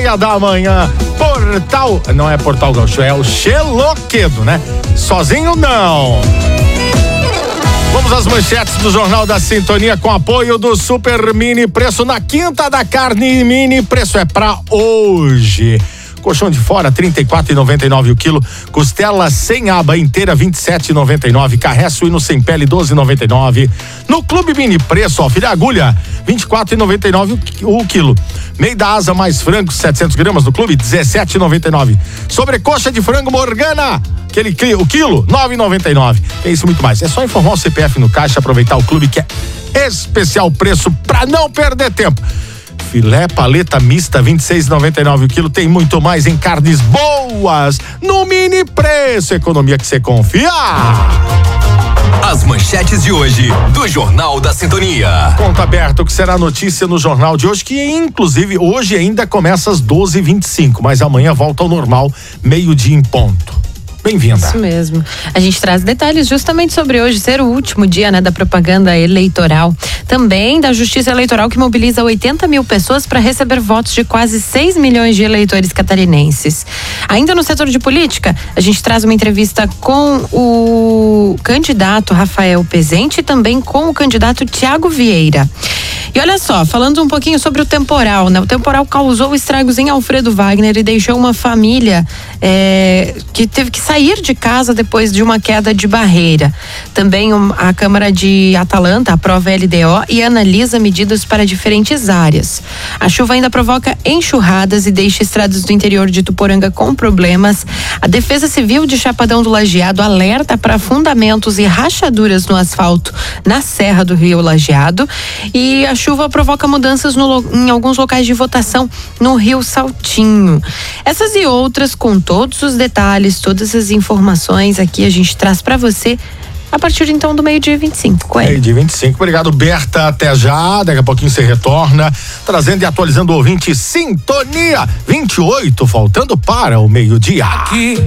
Sintonia da Manhã. Portal, não é Portal Gaúcho, é o Xeloquedo, né? Sozinho não. Vamos às manchetes do Jornal da Sintonia com apoio do Super Mini Preço na Quinta da Carne Mini. Preço é pra hoje. Colchão de fora, R$ 34,99 o quilo. Costela sem aba inteira, R$ 27,99. Carré suíno sem pele, R$ 12,99. No Clube Mini Preço, ó, filha agulha, R$ 24,99 o quilo. Meio da asa mais frango, 700 gramas do Clube, R$ 17,99. Sobrecoxa de frango Morgana, o quilo, R$ 9,99. É isso e muito mais. É só informar o CPF no caixa, aproveitar o Clube, que é especial preço pra não perder tempo. Filé paleta mista, R$ 26,99 o quilo. Tem muito mais em carnes boas no Mini Preço. Economia que você confia. As manchetes de hoje do Jornal da Sintonia. Conta aberto, que será notícia no jornal de hoje, que inclusive hoje ainda começa às 12h25, mas amanhã volta ao normal, meio-dia em ponto. Bem-vinda. Isso mesmo. A gente traz detalhes justamente sobre hoje ser o último dia, né, da propaganda eleitoral. Também da Justiça Eleitoral, que mobiliza 80 mil pessoas para receber votos de quase 6 milhões de eleitores catarinenses. Ainda no setor de política, a gente traz uma entrevista com o candidato Rafael Pezente e também com o candidato Tiago Vieira. E olha só, falando um pouquinho sobre o temporal, né? O temporal causou estragos em Alfredo Wagner e deixou uma família que teve que sair de casa depois de uma queda de barreira. Também a Câmara de Atalanta aprova LDO e analisa medidas para diferentes áreas. A chuva ainda provoca enxurradas e deixa estradas do interior de Tuporanga com problemas. A Defesa Civil de Chapadão do Lajeado alerta para afundamentos e rachaduras no asfalto na Serra do Rio Lajeado. E a chuva provoca mudanças em alguns locais de votação no Rio Saltinho. Essas e outras, com todos os detalhes, todas as informações aqui a gente traz para você a partir então do meio-dia 25. Meio-dia 25, obrigado, Berta, até já, daqui a pouquinho você retorna, trazendo e atualizando o ouvinte Sintonia 28, faltando para o meio-dia. Aqui